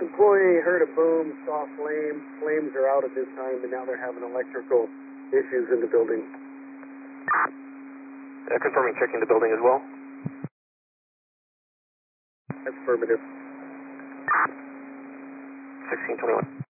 Employee heard a boom, saw flames. Flames are out at this time, and now they're having electrical issues in the building. Confirming checking the building as well. Affirmative. 1621.